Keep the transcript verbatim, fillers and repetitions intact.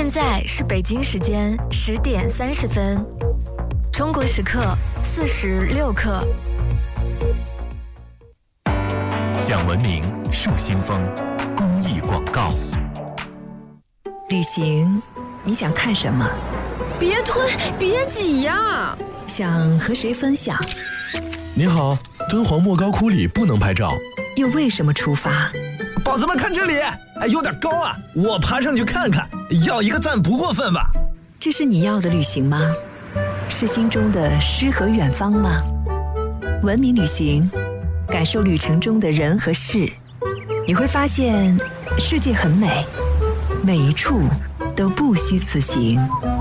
现在是北京时间十点三十分，中国时刻四十六克。 讲文明树新风，公益广告。 旅行，你想看什么？ 别推，别挤呀！ 想和谁分享？ 你好，敦煌莫高窟里不能拍照。 又为什么出发？ 宝子们看这里，哎，有点高啊，我爬上去看看，要一个赞不过分吧？ 这是你要的旅行吗？是心中的诗和远方吗？文明旅行，感受旅程中的人和事，你会发现世界很美，每一处都不虚此行。